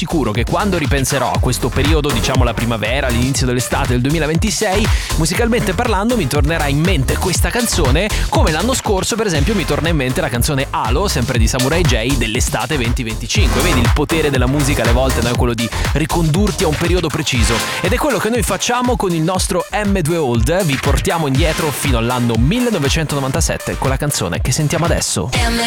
sicuro che quando ripenserò a questo periodo, diciamo la primavera, l'inizio dell'estate del 2026, musicalmente parlando mi tornerà in mente questa canzone, come l'anno scorso per esempio mi torna in mente la canzone Halo, sempre di Samurai J, dell'estate 2025. Vedi il potere della musica alle volte, no? È quello di ricondurti a un periodo preciso, ed è quello che noi facciamo con il nostro M2 Old. Vi portiamo indietro fino all'anno 1997 con la canzone che sentiamo adesso.